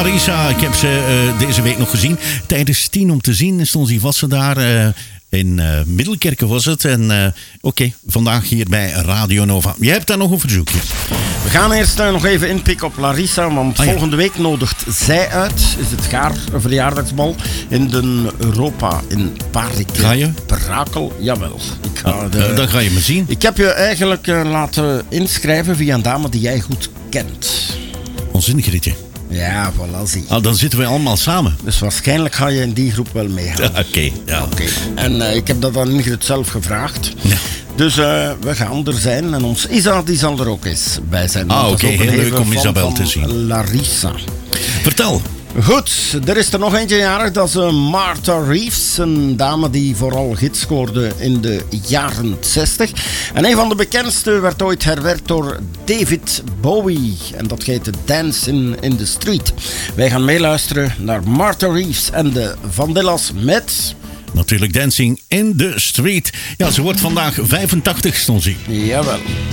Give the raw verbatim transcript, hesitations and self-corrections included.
Larissa, ik heb ze uh, deze week nog gezien. Tijdens tien om te zien stond ze vast daar. Uh, in uh, Middelkerken was het. En uh, oké, okay, vandaag hier bij Radio Nova. Je hebt daar nog een verzoekje. We gaan eerst uh, nog even inpikken op Larissa. Want ah, ja. volgende week nodigt zij uit. Is het Gaar een verjaardagsbal in de Europa in Paarden. Ga je? Brakel, jawel. Ik ga ah, de, uh, dan ga je me zien. Ik heb je eigenlijk uh, laten inschrijven via een dame die jij goed kent. Ons Ingridje. Ja, voilà, zie. Ah, dan zitten we allemaal samen. Dus waarschijnlijk ga je in die groep wel meegaan. Oké, okay, ja. Okay. En uh, ik heb dat aan Ingrid zelf gevraagd. Ja. Dus uh, we gaan er zijn. En ons Isa, die zal er ook eens bij zijn. Ah, oké, okay. Heel leuk om Isabel te zien. Larissa. Vertel. Goed, er is er nog eentje jarig, dat is uh, Martha Reeves, een dame die vooral hits scoorde in de jaren zestig. En een van de bekendste werd ooit herwerkt door David Bowie. En dat heette Dance in, in the Street. Wij gaan meeluisteren naar Martha Reeves en de Vandellas met... Natuurlijk Dancing in the Street. Ja, ze wordt vandaag vijfentachtig, stond ze. Jawel.